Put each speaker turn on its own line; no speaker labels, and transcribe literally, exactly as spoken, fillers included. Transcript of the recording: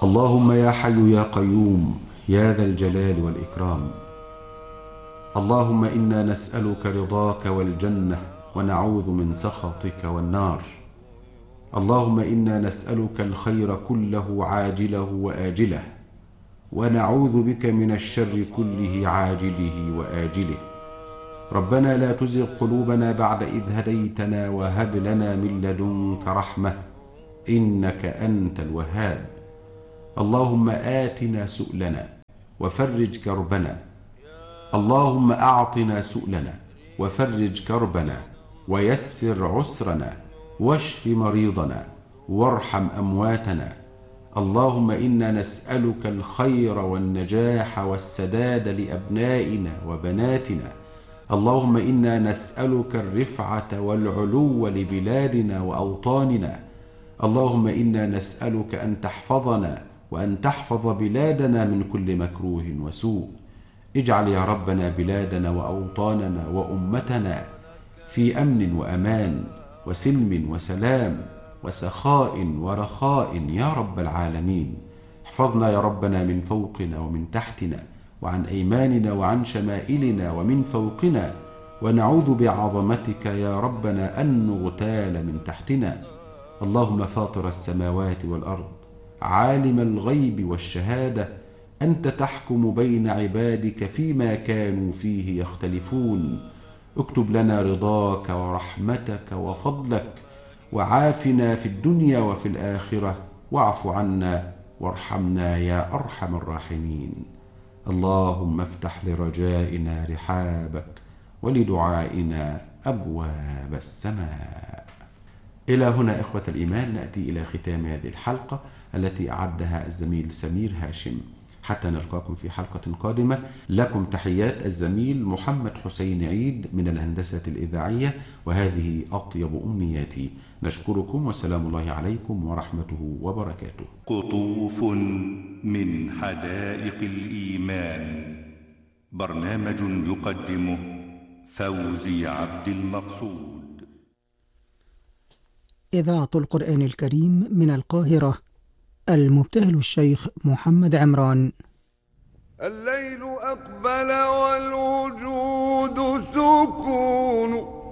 اللهم يا حي يا قيوم يا ذا الجلال والإكرام، اللهم إنا نسألك رضاك والجنة ونعوذ من سخطك والنار. اللهم إنا نسألك الخير كله عاجله وآجله، ونعوذ بك من الشر كله عاجله وآجله. ربنا لا تزغ قلوبنا بعد إذ هديتنا وهب لنا من لدنك رحمة إنك أنت الوهاب. اللهم آتنا سؤلنا وفرج كربنا، اللهم أعطنا سؤلنا وفرج كربنا ويسر عسرنا واشف مريضنا وارحم أمواتنا. اللهم إنا نسألك الخير والنجاح والسداد لأبنائنا وبناتنا. اللهم إنا نسألك الرفعة والعلو لبلادنا وأوطاننا. اللهم إنا نسألك أن تحفظنا وأن تحفظ بلادنا من كل مكروه وسوء. اجعل يا ربنا بلادنا وأوطاننا وأمتنا في أمن وأمان وسلم وسلام وسخاء ورخاء يا رب العالمين. احفظنا يا ربنا من فوقنا ومن تحتنا وعن أيماننا وعن شمائلنا ومن فوقنا، ونعوذ بعظمتك يا ربنا أن نغتال من تحتنا. اللهم فاطر السماوات والأرض، عالم الغيب والشهادة، أنت تحكم بين عبادك فيما كانوا فيه يختلفون. اكتب لنا رضاك ورحمتك وفضلك، وعافنا في الدنيا وفي الآخرة، واعف عنا وارحمنا يا أرحم الراحمين. اللهم افتح لرجائنا رحابك ولدعائنا أبواب السماء. إلى هنا إخوة الإيمان نأتي إلى ختام هذه الحلقة التي أعدها الزميل سمير هاشم. حتى نلقاكم في حلقة قادمة، لكم تحيات الزميل محمد حسين عيد من الهندسة الإذاعية، وهذه أطيب أمنياتي. نشكركم وسلام الله عليكم ورحمته وبركاته.
قطوف من حدائق الإيمان، برنامج يقدمه فوزي عبد المقصود.
إذاعة القرآن الكريم من القاهرة، المبتهل الشيخ محمد عمران.
الليل أقبل والوجود سكون